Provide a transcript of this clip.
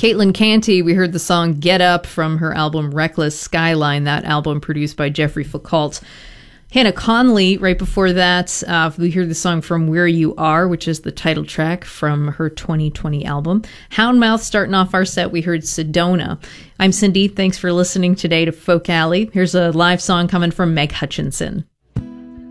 Caitlin Canty, we heard the song Get Up from her album Reckless Skyline, that album produced by Jeffrey Foucault. Hannah Conley, right before that, we heard the song From Where You Are, which is the title track from her 2020 album. Houndmouth, starting off our set, we heard Sedona. I'm Cindy. Thanks for listening today to Folk Alley. Here's a live song coming from Meg Hutchinson.